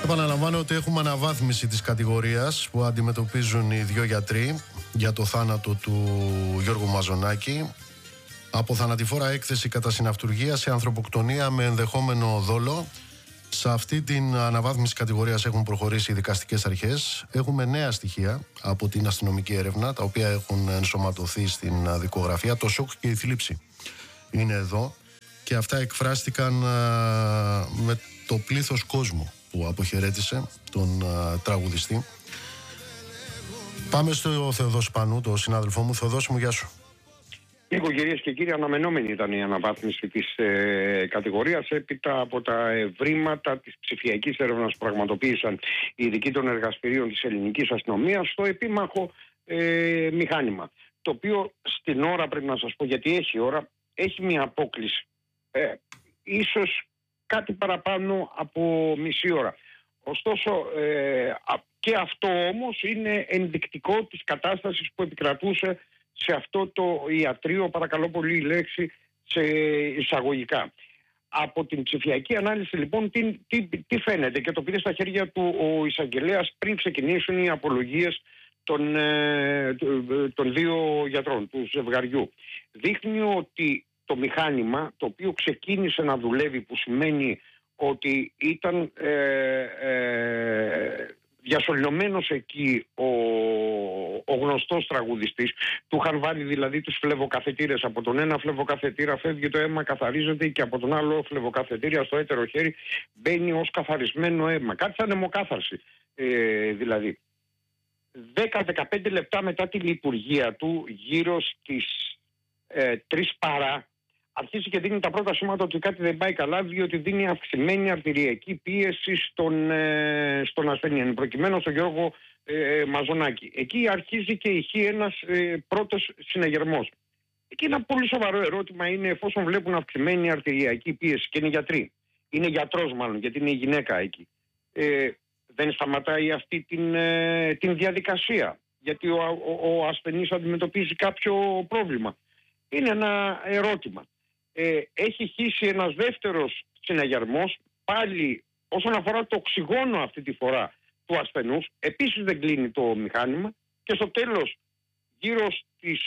επαναλαμβάνω ότι έχουμε αναβάθμιση της κατηγορίας που αντιμετωπίζουν οι δύο γιατροί για το θάνατο του Γιώργου Μαζονάκη. Από θανατηφόρα έκθεση κατά συναυτουργία σε ανθρωποκτονία με ενδεχόμενο δόλο. Σε αυτή την αναβάθμιση κατηγορίας έχουν προχωρήσει οι δικαστικές αρχές. Έχουμε νέα στοιχεία από την αστυνομική έρευνα, τα οποία έχουν ενσωματωθεί στην δικογραφία. Το σοκ και η θλίψη είναι εδώ και αυτά εκφράστηκαν με το πλήθος κόσμου που αποχαιρέτησε τον τραγουδιστή. Πάμε στο Θεοδόση Πανού, τον συνάδελφό μου. Θεοδόση μου, γεια σου. Νίκο, κυρίες και κύριοι, αναμενόμενη ήταν η αναβάθμιση της κατηγορίας έπειτα από τα ευρήματα της ψηφιακής έρευνας που πραγματοποίησαν οι ειδικοί των εργαστηρίων της ελληνικής αστυνομίας στο επίμαχο μηχάνημα. Το οποίο στην ώρα, πρέπει να σας πω, γιατί έχει ώρα, έχει μια απόκλιση. Ίσως κάτι παραπάνω από μισή ώρα. Ωστόσο, και αυτό όμως είναι ενδεικτικό της κατάστασης που επικρατούσε σε αυτό το ιατρείο, παρακαλώ πολύ η λέξη, σε εισαγωγικά. Από την ψηφιακή ανάλυση λοιπόν τι φαίνεται, και το πήρε στα χέρια του ο εισαγγελέας πριν ξεκινήσουν οι απολογίες των δύο γιατρών, του ζευγαριού. Δείχνει ότι το μηχάνημα, το οποίο ξεκίνησε να δουλεύει, που σημαίνει ότι ήταν διασωληνωμένος εκεί ο γνωστός τραγουδιστής, του είχαν βάλει δηλαδή τους φλεβοκαθετήρες. Από τον ένα φλεβοκαθετήρα φεύγει το αίμα, καθαρίζεται, και από τον άλλο φλεβοκαθετήρα στο έτερο χέρι μπαίνει ως καθαρισμένο αίμα. Κάτι σαν αιμοκάθαρση δηλαδή. 10-15 λεπτά μετά τη λειτουργία του, γύρω στις 3 παρά, αρχίζει και δίνει τα πρώτα σήματα ότι κάτι δεν πάει καλά, διότι δίνει αυξημένη αρτηριακή πίεση στον ασθενή, εν προκειμένου στον Γιώργο Μαζονάκη. Εκεί αρχίζει και ηχεί ένας πρώτος συναγερμός. Εκεί ένα πολύ σοβαρό ερώτημα είναι, εφόσον βλέπουν αυξημένη αρτηριακή πίεση και είναι γιατροί, είναι γιατρός μάλλον, γιατί είναι η γυναίκα εκεί, δεν σταματάει αυτή την διαδικασία, γιατί ο ασθενής αντιμετωπίζει κάποιο πρόβλημα? Είναι ένα ερώτημα. Έχει χύσει ένας δεύτερος συναγερμός, πάλι όσον αφορά το οξυγόνο αυτή τη φορά του ασθενούς. Επίσης δεν κλείνει το μηχάνημα, και στο τέλος, γύρω στις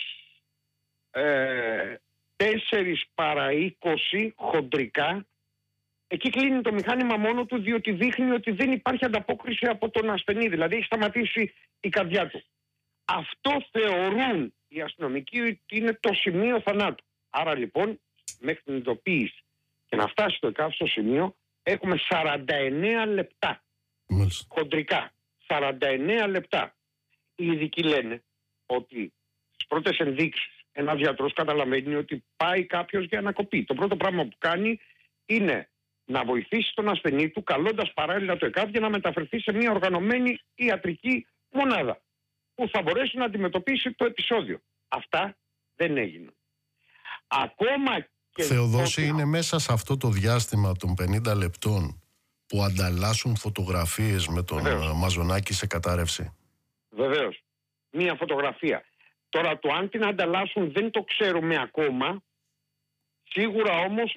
4 παρά 20 χοντρικά, εκεί κλείνει το μηχάνημα μόνο του, διότι δείχνει ότι δεν υπάρχει ανταπόκριση από τον ασθενή, δηλαδή έχει σταματήσει η καρδιά του. Αυτό θεωρούν οι αστυνομικοί ότι είναι το σημείο θανάτου. Άρα λοιπόν, μέχρι την ειδοποίηση και να φτάσει στο εκάστοτε σημείο, έχουμε 49 λεπτά. Χοντρικά. 49 λεπτά. Οι ειδικοί λένε ότι στις πρώτες ενδείξεις ένας γιατρός καταλαβαίνει ότι πάει κάποιος για ανακοπή. Το πρώτο πράγμα που κάνει είναι να βοηθήσει τον ασθενή του, καλώντας παράλληλα το ΕΚΑΒ για να μεταφερθεί σε μια οργανωμένη ιατρική μονάδα που θα μπορέσει να αντιμετωπίσει το επεισόδιο. Αυτά δεν έγιναν. Ακόμα και Θεοδόση, είναι μέσα σε αυτό το διάστημα των 50 λεπτών που ανταλλάσσουν φωτογραφίες με τον Μαζονάκη σε κατάρρευση? Βεβαίως. Μία φωτογραφία. Τώρα το αν την ανταλλάσσουν δεν το ξέρουμε ακόμα. Σίγουρα όμως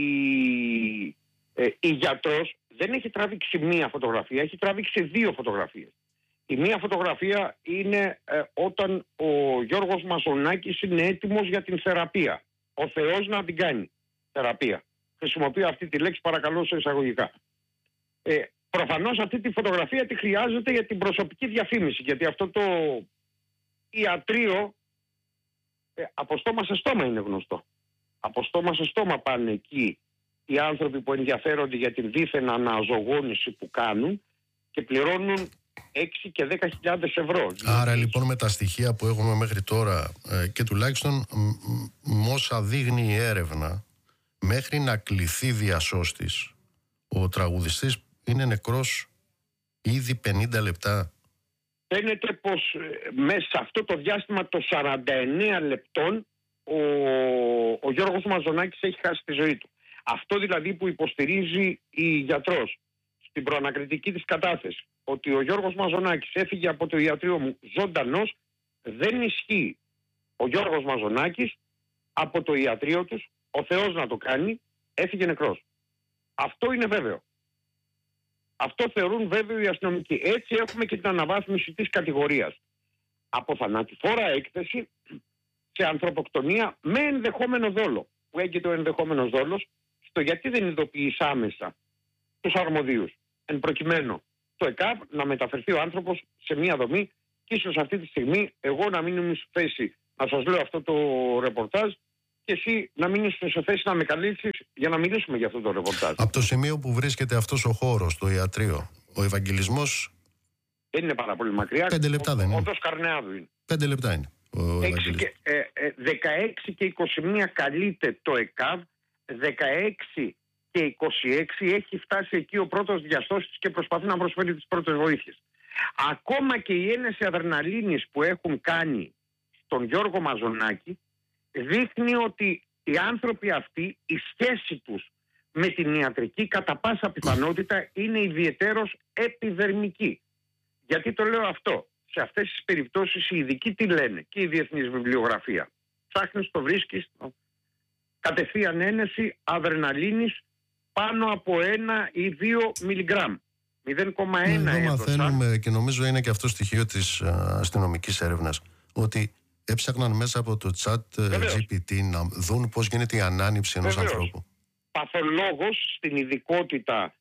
η γιατρός δεν έχει τραβήξει μία φωτογραφία, έχει τραβήξει 2 φωτογραφίες. Η μία φωτογραφία είναι όταν ο Γιώργος Μαζονάκης είναι έτοιμος για την θεραπεία. Ο Θεός να την κάνει θεραπεία. Χρησιμοποιώ αυτή τη λέξη, παρακαλώ, σε εισαγωγικά. Προφανώς αυτή τη φωτογραφία τη χρειάζεται για την προσωπική διαφήμιση, γιατί αυτό το ιατρείο από στόμα σε στόμα είναι γνωστό. Από στόμα σε στόμα πάνε εκεί οι άνθρωποι που ενδιαφέρονται για την δίθεν αναζωογόνηση που κάνουν και πληρώνουν 6 και 10.000 ευρώ. Άρα λοιπόν, με τα στοιχεία που έχουμε μέχρι τώρα και τουλάχιστον όσα δείχνει η έρευνα, μέχρι να κληθεί διασώστης, ο τραγουδιστής είναι νεκρός ήδη 50 λεπτά. Φαίνεται πως μέσα σε αυτό το διάστημα των 49 λεπτών ο Γιώργος Μαζονάκης έχει χάσει τη ζωή του. Αυτό δηλαδή που υποστηρίζει η γιατρός στην προανακριτική της κατάθεση, ότι ο Γιώργος Μαζονάκης έφυγε από το ιατρείο μου ζωντανός, δεν ισχύει. Ο Γιώργος Μαζονάκης από το ιατρείο τους, ο Θεός να το κάνει, έφυγε νεκρός. Αυτό είναι βέβαιο. Αυτό θεωρούν βέβαιο οι αστυνομικοί. Έτσι έχουμε και την αναβάθμιση της κατηγορίας. Από θανατηφόρα έκθεση σε ανθρωποκτονία με ενδεχόμενο δόλο. Που έγκυται ο ενδεχόμενος δόλος στο γιατί δεν ειδοποιείς άμεσα τους αρμοδίους. Εν προκειμένου το ΕΚΑΒ να μεταφερθεί ο άνθρωπος σε μια δομή και ίσως αυτή τη στιγμή εγώ να μην είμαι σε θέση να σας λέω αυτό το ρεπορτάζ και εσύ να μην είσαι σε θέση να με καλύψεις για να μιλήσουμε για αυτό το ρεπορτάζ. Από το σημείο που βρίσκεται αυτός ο χώρος, το ιατρείο, ο Ευαγγελισμός... Δεν είναι πάρα πολύ μακριά. 5 λεπτά δεν είναι. Όντως Καρνεάδου είναι. 5 λεπτά είναι. 16 και 21 καλείται το ΕΚΑΒ, 16 και 26 έχει φτάσει εκεί ο πρώτος διασώσης και προσπαθεί να προσφέρει τις πρώτες βοήθειες. Ακόμα και η ένεση αδρεναλίνης που έχουν κάνει στον Γιώργο Μαζονάκη δείχνει ότι οι άνθρωποι αυτοί, η σχέση τους με την ιατρική κατά πάσα πιθανότητα είναι ιδιαιτέρως επιδερμική. Γιατί το λέω αυτό? Σε αυτές τις περιπτώσεις οι ειδικοί τι λένε και η διεθνής βιβλιογραφία? Ψάχνεις, το βρίσκεις, κατευθείαν ένεση αδρεναλίνης πάνω από 1 ή 2 μιλιγκράμμ. 0,1 εδώ μαθαίνουμε και νομίζω είναι και αυτό στοιχείο της αστυνομικής έρευνας, ότι έψαχναν μέσα από το chat GPT να δουν πώς γίνεται η ανάνυψη ενός ανθρώπου. Παθολόγος στην ειδικότητα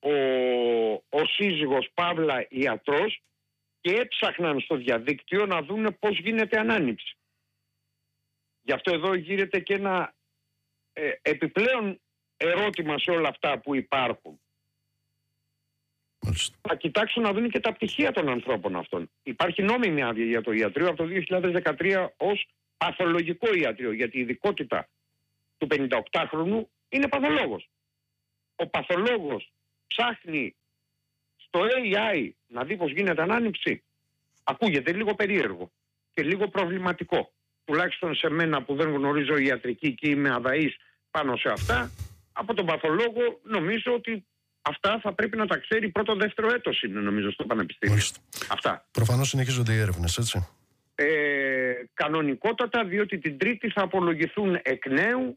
ο σύζυγος Παύλα ιατρός και έψαχναν στο διαδίκτυο να δουν πώς γίνεται ανάνυψη. Γι' αυτό εδώ γίνεται και ένα επιπλέον ερώτημα σε όλα αυτά που υπάρχουν. Μάλιστα. Θα κοιτάξουν να δουν και τα πτυχία των ανθρώπων αυτών. Υπάρχει νόμιμη άδεια για το ιατρείο από το 2013 ως παθολογικό ιατρείο, γιατί η ειδικότητα του 58χρονου είναι παθολόγος. Ο παθολόγος ψάχνει στο AI να δει πώς γίνεται ανάνυψη. Ακούγεται λίγο περίεργο και λίγο προβληματικό. Τουλάχιστον σε μένα που δεν γνωρίζω ιατρική και είμαι αδαής πάνω σε αυτά, από τον παθολόγο νομίζω ότι αυτά θα πρέπει να τα ξέρει πρώτο-δεύτερο έτος είναι νομίζω στο πανεπιστήμιο. Αυτά. Προφανώς συνεχίζονται οι έρευνες, έτσι. Κανονικότατα, διότι την Τρίτη θα απολογηθούν εκ νέου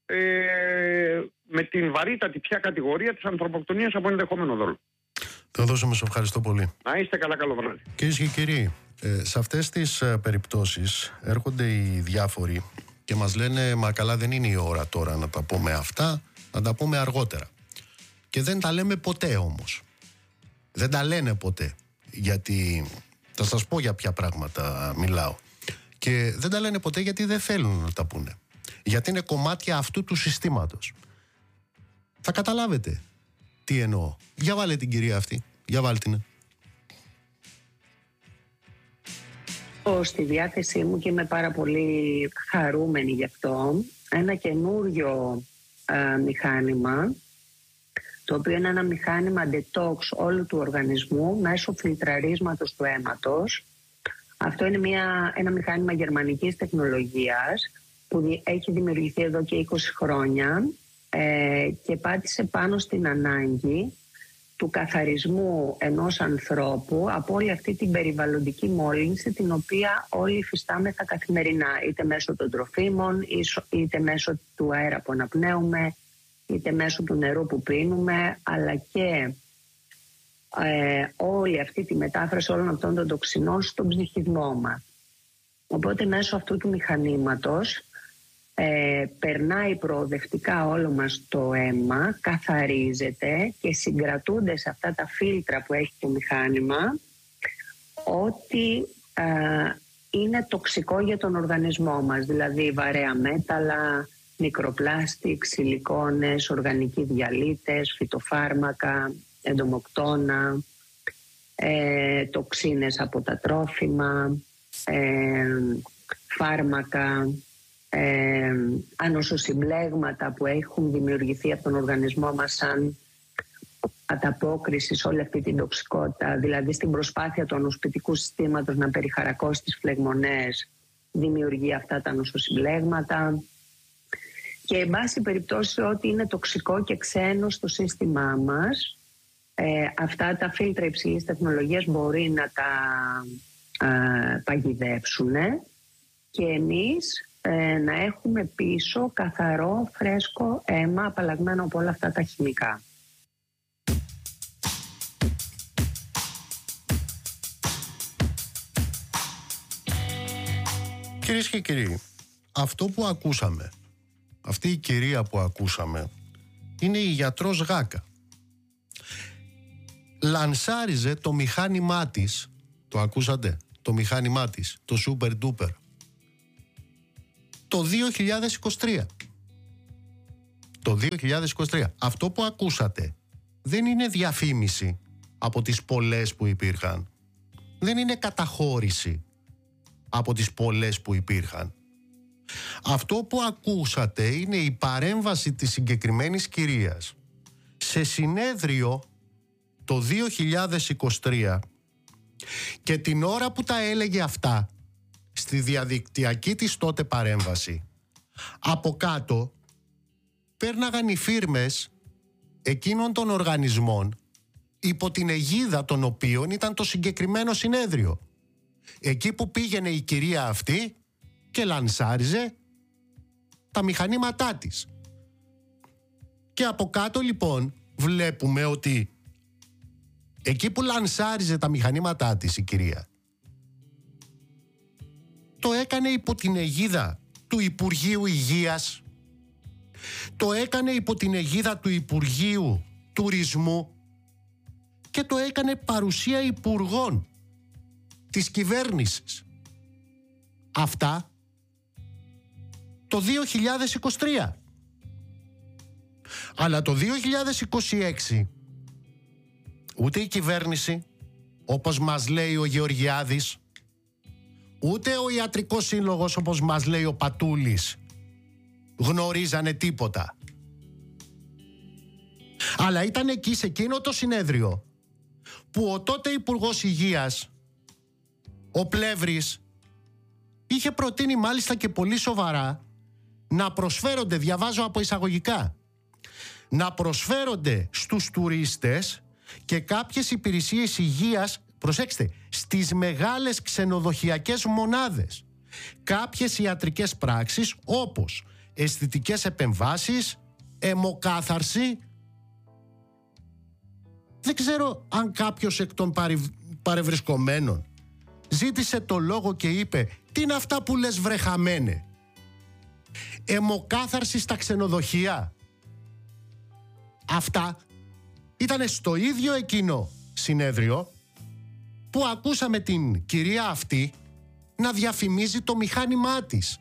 με την βαρύτατη πια κατηγορία της ανθρωποκτονίας από ενδεχόμενο δόλο. Θεοδόση, σε ευχαριστώ πολύ. Να είστε καλά, καλό βράδυ. Κυρίες και κύριοι, σε αυτές τις περιπτώσεις έρχονται οι διάφοροι και μας λένε «Μα καλά, δεν είναι η ώρα τώρα να τα πούμε αυτά, να τα πούμε αργότερα». Και δεν τα λέμε ποτέ όμως. Δεν τα λένε ποτέ. Γιατί θα σας πω για ποια πράγματα μιλάω. Και δεν τα λένε ποτέ γιατί δεν θέλουν να τα πούνε. Γιατί είναι κομμάτια αυτού του συστήματος. Θα καταλάβετε τι εννοώ. Για βάλε την κυρία αυτή. Για βάλτε την. Στη διάθεσή μου και είμαι πάρα πολύ χαρούμενη γι' αυτό. Ένα καινούριο μηχάνημα, το οποίο είναι ένα μηχάνημα detox όλου του οργανισμού μέσω φιλτραρίσματος του αίματος. Αυτό είναι ένα μηχάνημα γερμανικής τεχνολογίας που έχει δημιουργηθεί εδώ και 20 χρόνια και πάτησε πάνω στην ανάγκη του καθαρισμού ενός ανθρώπου από όλη αυτή την περιβαλλοντική μόλυνση την οποία όλοι υφιστάμεθα καθημερινά, είτε μέσω των τροφίμων, είτε μέσω του αέρα που αναπνέουμε, είτε μέσω του νερού που πίνουμε, αλλά και όλη αυτή τη μετάφραση όλων αυτών των τοξινών στον ψυχισμό μας. Οπότε μέσω αυτού του μηχανήματος περνάει προοδευτικά όλο μας το αίμα, καθαρίζεται και συγκρατούνται σε αυτά τα φίλτρα που έχει το μηχάνημα ό,τι είναι τοξικό για τον οργανισμό μας, δηλαδή βαρέα μέταλλα, μικροπλάστικ, σιλικόνες, οργανικοί διαλύτες, φυτοφάρμακα, εντομοκτώνα, τοξίνες από τα τρόφιμα, φάρμακα, ανοσοσυμπλέγματα που έχουν δημιουργηθεί από τον οργανισμό μας σαν ανταπόκριση σε όλη αυτή την τοξικότητα, δηλαδή στην προσπάθεια του ανοσπιτικού συστήματος να περιχαρακώσει τις φλεγμονές, δημιουργεί αυτά τα ανοσοσυμπλέγματα και εν πάση περιπτώσει ό,τι είναι τοξικό και ξένο στο σύστημά μας, αυτά τα φίλτρα υψηλής τεχνολογίας μπορεί να τα παγιδεύσουν και εμείς να έχουμε πίσω καθαρό, φρέσκο αίμα απαλλαγμένο από όλα αυτά τα χημικά. Κυρίες και κύριοι, αυτό που ακούσαμε, αυτή η κυρία που ακούσαμε, είναι η γιατρός Γάκα. Λανσάριζε το μηχάνημά της, το ακούσατε, το μηχάνημά της, το Super Duper, το 2023. Το 2023. Αυτό που ακούσατε δεν είναι διαφήμιση από τις πολλές που υπήρχαν. Δεν είναι καταχώρηση από τις πολλές που υπήρχαν. Αυτό που ακούσατε είναι η παρέμβαση της συγκεκριμένης κυρίας σε συνέδριο το 2023 και την ώρα που τα έλεγε αυτά στη διαδικτυακή της τότε παρέμβαση, από κάτω πέρναγαν οι φίρμες εκείνων των οργανισμών υπό την αιγίδα των οποίων ήταν το συγκεκριμένο συνέδριο. Εκεί που πήγαινε η κυρία αυτή και λανσάριζε τα μηχανήματά της. Και από κάτω λοιπόν βλέπουμε ότι εκεί που λανσάριζε τα μηχανήματά της η κυρία, το έκανε υπό την αιγίδα του Υπουργείου Υγείας, το έκανε υπό την αιγίδα του Υπουργείου Τουρισμού και το έκανε παρουσία υπουργών της κυβέρνησης. Αυτά το 2023. Αλλά το 2026 ούτε η κυβέρνηση, όπως μας λέει ο Γεωργιάδης, ούτε ο Ιατρικός Σύλλογος, όπως μας λέει ο Πατούλης, γνωρίζανε τίποτα. Αλλά ήταν εκεί σε εκείνο το συνέδριο που ο τότε Υπουργός Υγείας, ο Πλεύρης, είχε προτείνει μάλιστα και πολύ σοβαρά να προσφέρονται, διαβάζω από εισαγωγικά, να προσφέρονται στους τουρίστες και κάποιες υπηρεσίες υγείας, προσέξτε, στις μεγάλες ξενοδοχειακές μονάδες, κάποιες ιατρικές πράξεις όπως αισθητικές επεμβάσεις, αιμοκάθαρση. Δεν ξέρω αν κάποιος εκ των παρευρισκομένων ζήτησε το λόγο και είπε «Τι είναι αυτά που λες βρε χαμένε? Αιμοκάθαρση στα ξενοδοχεία?» Αυτά ήταν στο ίδιο εκείνο συνέδριο που ακούσαμε την κυρία αυτή να διαφημίζει το μηχάνημά της.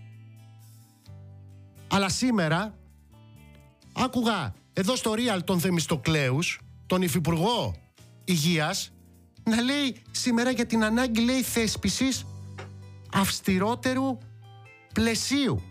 Αλλά σήμερα άκουγα εδώ στο Real τον Θεμιστοκλέους, τον Υφυπουργό Υγείας, να λέει σήμερα για την ανάγκη, λέει, θέσπισης αυστηρότερου πλαισίου.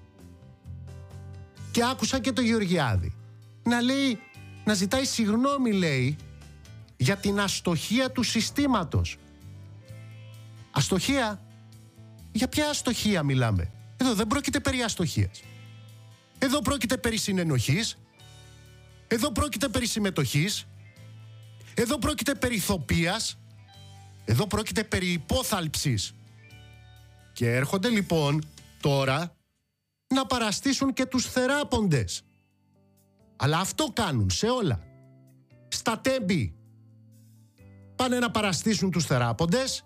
Και άκουσα και το Γεωργιάδη να λέει, να ζητάει συγγνώμη, λέει, για την αστοχία του συστήματος. Αστοχία? Για ποια αστοχία μιλάμε? Εδώ δεν πρόκειται περί αστοχίας. Εδώ πρόκειται περί συνενοχής. Εδώ πρόκειται περί συμμετοχής. Εδώ πρόκειται περί ηθοποίας. Εδώ πρόκειται περί υπόθαλψης. Και έρχονται λοιπόν τώρα να παραστήσουν και τους θεράποντες. Αλλά αυτό κάνουν σε όλα. Στα τέμπη πάνε να παραστήσουν τους θεράποντες.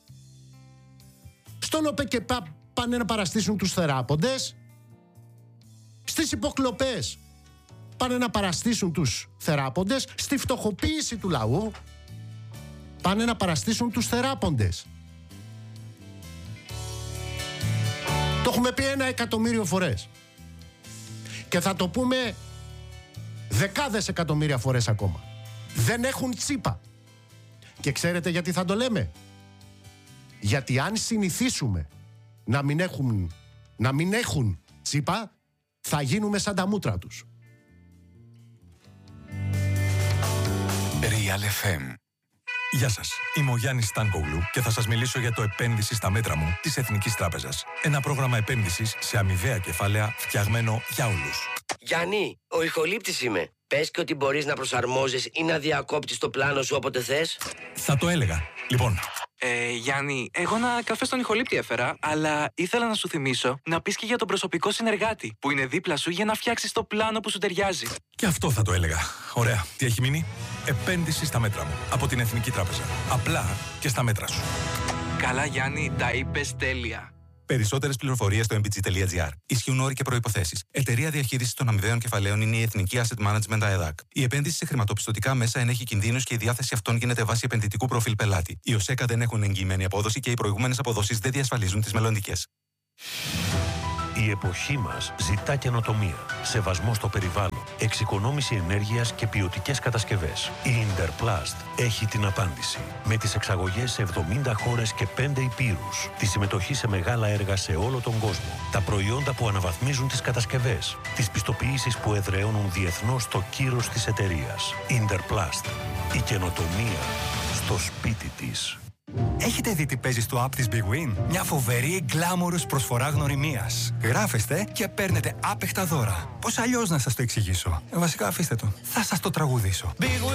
Στον ΟΠΕΚΕΠΑ πάνε να παραστήσουν τους θεράποντες. Στις υποκλοπές πάνε να παραστήσουν τους θεράποντες. Στη φτωχοποίηση του λαού πάνε να παραστήσουν τους θεράποντες. Το έχουμε πει 1 εκατομμύριο φορές. Και θα το πούμε δεκάδες εκατομμύρια φορές ακόμα. Δεν έχουν τσίπα. Και ξέρετε γιατί θα το λέμε? Γιατί αν συνηθίσουμε να μην έχουν τσίπα, θα γίνουμε σαν τα μούτρα τους. Real FM. Γεια σας, είμαι ο Γιάννης Στάνκογλου και θα σας μιλήσω για το επένδυση στα μέτρα μου της Εθνικής Τράπεζας. Ένα πρόγραμμα επένδυσης σε αμοιβαία κεφάλαια φτιαγμένο για όλους. Γιάννη, ο ηχολήπτης είμαι. Πες και ότι μπορείς να προσαρμόζεις ή να διακόπτεις το πλάνο σου όποτε θες. Θα το έλεγα. Λοιπόν. Γιάννη, εγώ ένα καφέ στον ηχολήπτη έφερα, αλλά ήθελα να σου θυμίσω να πεις και για τον προσωπικό συνεργάτη που είναι δίπλα σου για να φτιάξεις το πλάνο που σου ταιριάζει. Και αυτό θα το έλεγα. Ωραία. Τι έχει μείνει? Επένδυση στα μέτρα μου από την Εθνική Τράπεζα. Απλά και στα μέτρα σου. Καλά, Γιάννη, τα είπες τέλεια. Περισσότερες πληροφορίες στο mbg.gr. Ισχύουν όροι και προϋποθέσεις. Εταιρεία Διαχείρισης των Αμοιβαίων Κεφαλαίων είναι η Εθνική Asset Management ΑΕΔΑΚ. Η επένδυση σε χρηματοπιστωτικά μέσα ενέχει κινδύνους και η διάθεση αυτών γίνεται βάσει επενδυτικού προφίλ πελάτη. Οι ΟΣΕΚΑ δεν έχουν εγγυημένη απόδοση και οι προηγούμενες αποδόσεις δεν διασφαλίζουν τις μελλοντικές. Η εποχή μας ζητά καινοτομία, σεβασμό στο περιβάλλον, εξοικονόμηση ενέργειας και ποιοτικές κατασκευές. Η Interplast έχει την απάντηση. Με τις εξαγωγές σε 70 χώρες και 5 υπήρους, τη συμμετοχή σε μεγάλα έργα σε όλο τον κόσμο, τα προϊόντα που αναβαθμίζουν τις κατασκευές, τις πιστοποιήσεις που εδραιώνουν διεθνώς το κύρος της εταιρείας. Interplast. Η καινοτομία στο σπίτι της. Έχετε δει τι παίζει στο app της Big Win? Μια φοβερή γκλάμορος προσφορά γνωριμίας. Γράφεστε και παίρνετε άπεχτα δώρα. Πώς αλλιώς να σας το εξηγήσω? Βασικά αφήστε το. Θα σας το τραγουδήσω.